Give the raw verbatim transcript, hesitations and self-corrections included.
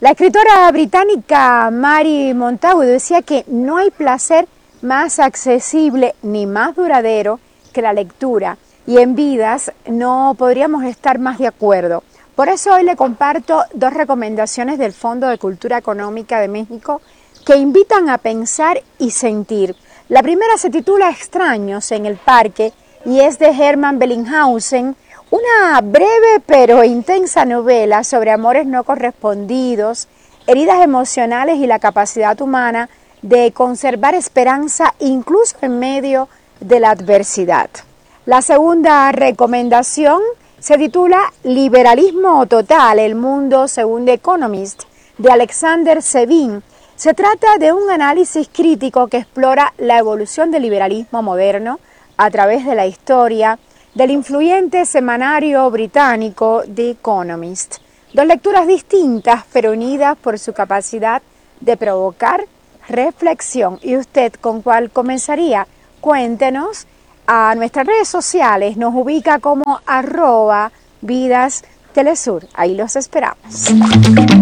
La escritora británica Mary Montagu decía que no hay placer más accesible ni más duradero que la lectura, y en Vidas no podríamos estar más de acuerdo. Por eso hoy le comparto dos recomendaciones del Fondo de Cultura Económica de México que invitan a pensar y sentir. La primera se titula Extraños en el Parque y es de Hermann Bellinghausen, una breve pero intensa novela sobre amores no correspondidos, heridas emocionales y la capacidad humana de conservar esperanza incluso en medio de la adversidad. La segunda recomendación se titula Liberalismo Total, el mundo según The Economist, de Alexander Sevin. Se trata de un análisis crítico que explora la evolución del liberalismo moderno a través de la historia del influyente semanario británico The Economist. Dos lecturas distintas pero unidas por su capacidad de provocar reflexión. ¿Y usted con cuál comenzaría? Cuéntenos. A nuestras redes sociales nos ubica como arroba Vidas Telesur. Ahí los esperamos.